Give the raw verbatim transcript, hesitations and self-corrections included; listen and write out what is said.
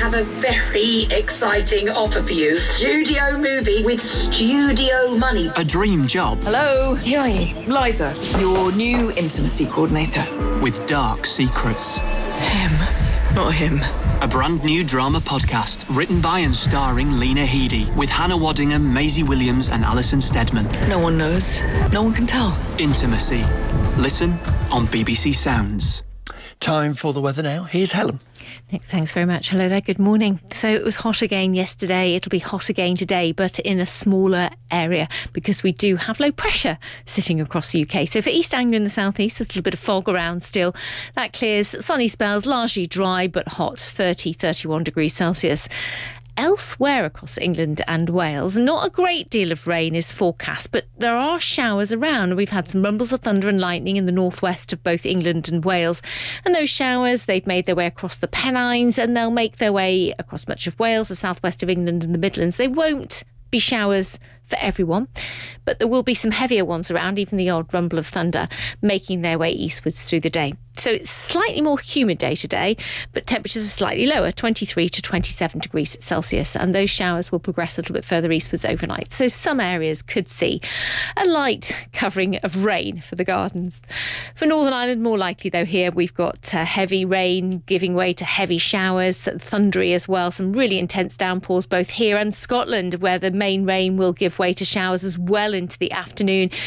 have a very exciting offer for you. Studio movie with studio money. A dream job. Hello, here are you. Liza, your new intimacy coordinator. With dark secrets. Him, not him. A brand new drama podcast written by and starring Lena Headey with Hannah Waddingham, Maisie Williams and Alison Steadman. No one knows. No one can tell. Intimacy. Listen on B B C Sounds. Time for the weather now. Here's Helen. Nick, thanks very much. Hello there, good morning. So it was hot again yesterday, it'll be hot again today, but in a smaller area because we do have low pressure sitting across the U K. So for East Anglia and the South East, a little bit of fog around still. That clears, sunny spells, largely dry but hot, thirty, thirty-one degrees Celsius. Elsewhere across England and Wales, not a great deal of rain is forecast, but there are showers around. We've had some rumbles of thunder and lightning in the northwest of both England and Wales. And those showers, they've made their way across the Pennines and they'll make their way across much of Wales, the southwest of England and the Midlands. They won't be showers for everyone, but there will be some heavier ones around, even the odd rumble of thunder, making their way eastwards through the day. So it's slightly more humid day today, but temperatures are slightly lower, twenty-three to twenty-seven degrees Celsius, and those showers will progress a little bit further eastwards overnight. So some areas could see a light covering of rain for the gardens. For Northern Ireland, more likely though here, we've got uh, heavy rain giving way to heavy showers, thundery as well, some really intense downpours both here and Scotland, where the main rain will give way to showers as well into the afternoon.